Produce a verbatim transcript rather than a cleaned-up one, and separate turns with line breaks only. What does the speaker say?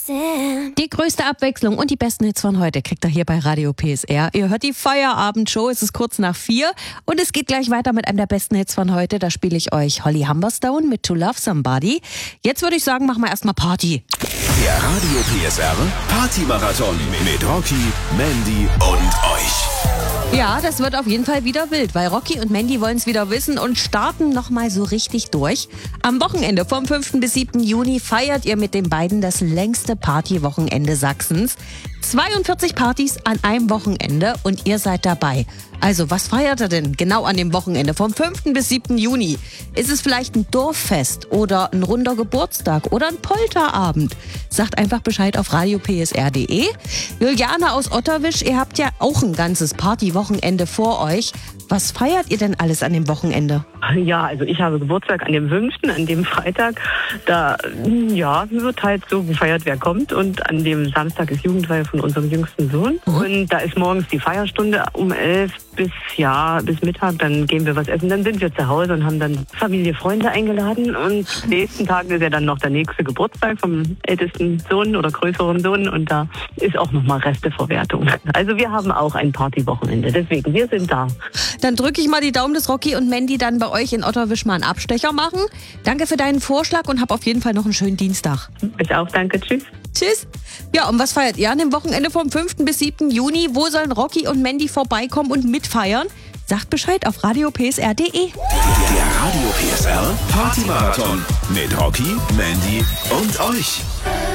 Die größte Abwechslung und die besten Hits von heute kriegt ihr hier bei Radio P S R. Ihr hört die Feierabendshow, es ist kurz nach vier und es geht gleich weiter mit einem der besten Hits von heute. Da spiele ich euch Holly Humberstone mit To Love Somebody. Jetzt würde ich sagen, machen wir erstmal Party.
Der Radio P S R Party-Marathon mit Rocky, Mandy und euch.
Ja, das wird auf jeden Fall wieder wild, weil Rocky und Mandy wollen es wieder wissen und starten nochmal so richtig durch. Am Wochenende vom fünften bis siebten Juni feiert ihr mit den beiden das längste Partywochenende Sachsens. zweiundvierzig Partys an einem Wochenende und ihr seid dabei. Also, was feiert ihr denn genau an dem Wochenende vom fünften bis siebten Juni? Ist es vielleicht ein Dorffest oder ein runder Geburtstag oder ein Polterabend? Sagt einfach Bescheid auf radio p s r punkt d e. Juliane aus Otterwisch, ihr habt ja auch ein ganzes Partywochenende vor euch. Was feiert ihr denn alles an dem Wochenende?
Ja, also ich habe Geburtstag an dem fünften, an dem Freitag. Da, ja, wird halt so gefeiert, wer kommt. Und an dem Samstag ist Jugendweihe von unserem jüngsten Sohn. Mhm. Und da ist morgens die Feierstunde um elf bis, ja, bis Mittag. Dann gehen wir was essen. Dann sind wir zu Hause und haben dann Familie, Freunde eingeladen. Und nächsten Tag ist ja dann noch der nächste Geburtstag vom ältesten Sohn oder größeren Sohn. Und da ist auch nochmal Resteverwertung. Also wir haben auch ein Partywochenende. Deswegen, wir sind da.
Dann drücke ich mal die Daumen, dass Rocky und Mandy dann bei euch in Otterwisch mal einen Abstecher machen. Danke für deinen Vorschlag und hab auf jeden Fall noch einen schönen Dienstag.
Ich auch, danke, tschüss.
Tschüss. Ja, und was feiert ihr an dem Wochenende vom fünften bis siebten Juni? Wo sollen Rocky und Mandy vorbeikommen und mitfeiern? Sagt Bescheid auf radio p s r punkt d e.
Der Radio P S R Party-Marathon mit Rocky, Mandy und euch.